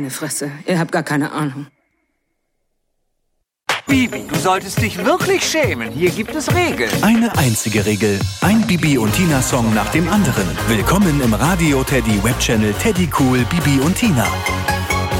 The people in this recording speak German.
Meine Fresse, ihr habt gar keine Ahnung. Bibi, du solltest dich wirklich schämen. Hier gibt es Regeln. Eine einzige Regel. Ein Bibi und Tina-Song nach dem anderen. Willkommen im Radio Teddy Webchannel Teddy Cool Bibi und Tina.